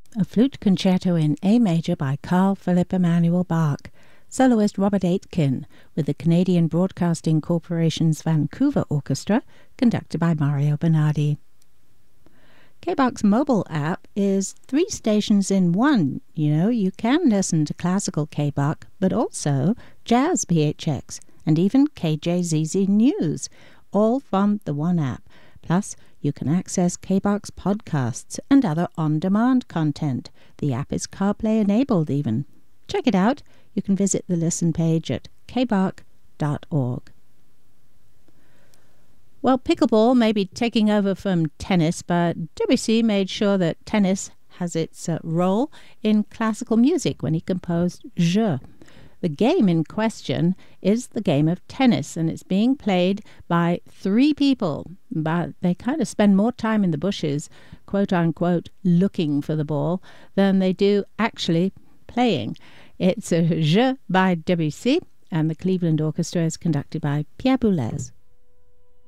A flute concerto in A major by Carl Philipp Emanuel Bach. Soloist Robert Aitken with the Canadian Broadcasting Corporation's Vancouver Orchestra, conducted by Mario Bernardi. KBAC's mobile app is 3 stations in one. You can listen to classical KBAC, but also jazz PHX and even KJZZ News, all from the one app. Plus, you can access KBAC's podcasts and other on-demand content. The app is CarPlay enabled even. Check it out. You can visit the listen page at kbac.org. Well, pickleball may be taking over from tennis, but Debussy made sure that tennis has its role in classical music when he composed Jeu. The game in question is the game of tennis, and it's being played by 3 people, but they kind of spend more time in the bushes, quote-unquote, looking for the ball, than they do actually playing. It's a Jeu by Debussy, and the Cleveland Orchestra is conducted by Pierre Boulez.